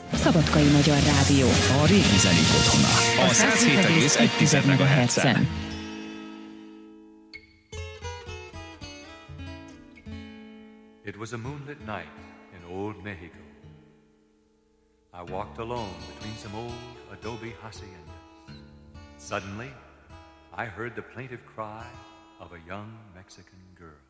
Szabadkai Magyar Rádió. A régi zenék otthona. A 107,1 MHz-en. It was a moonlit night in old Mexico. I walked alone between some old adobe haciendas. Suddenly, I heard the plaintive cry of a young Mexican girl.